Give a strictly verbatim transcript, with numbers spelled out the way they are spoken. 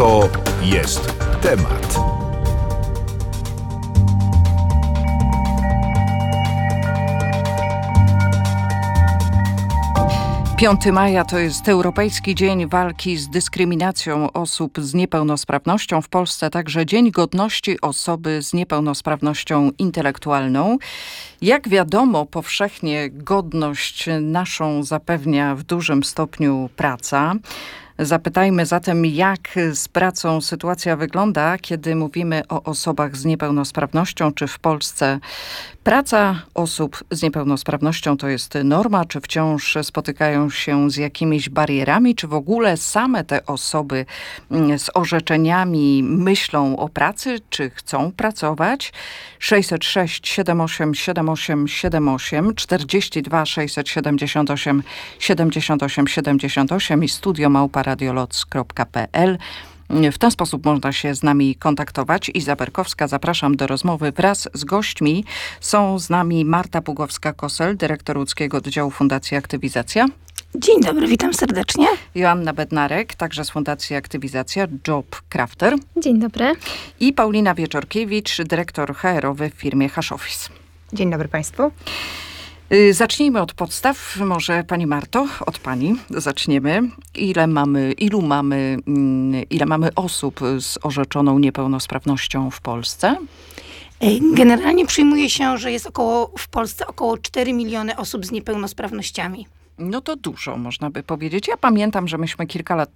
To jest temat. piątego maja to jest Europejski Dzień Walki z Dyskryminacją Osób z Niepełnosprawnością. W Polsce także Dzień Godności Osoby z Niepełnosprawnością Intelektualną. Jak wiadomo, powszechnie godność naszą zapewnia w dużym stopniu praca. Zapytajmy zatem, jak z pracą sytuacja wygląda, kiedy mówimy o osobach z niepełnosprawnością. Czy w Polsce praca osób z niepełnosprawnością to jest norma? Czy wciąż spotykają się z jakimiś barierami? Czy w ogóle same te osoby z orzeczeniami myślą o pracy? Czy chcą pracować? sześćset sześć siedem osiem siedem osiem siedem osiem, czterdzieści dwa sześćset siedemdziesiąt osiem siedemdziesiąt osiem siedemdziesiąt osiem i studio małpa radioloc kropka pe el. W ten sposób można się z nami kontaktować. Iza Berkowska, zapraszam do rozmowy wraz z gośćmi. Są z nami Marta Pugowska-Kosel, dyrektor łódzkiego oddziału Fundacji Aktywizacja. Dzień dobry, witam serdecznie. Joanna Bednarek, także z Fundacji Aktywizacja, Job Crafter. Dzień dobry. I Paulina Wieczorkiewicz, dyrektor ha er owy w firmie Hashoffice. Dzień dobry Państwu. Zacznijmy od podstaw. Może pani Marto, od pani zaczniemy. Ile mamy, ilu mamy, ile mamy osób z orzeczoną niepełnosprawnością w Polsce? Generalnie przyjmuje się, że jest około, w Polsce około cztery miliony osób z niepełnosprawnościami. No to dużo, można by powiedzieć. Ja pamiętam, że myśmy kilka lat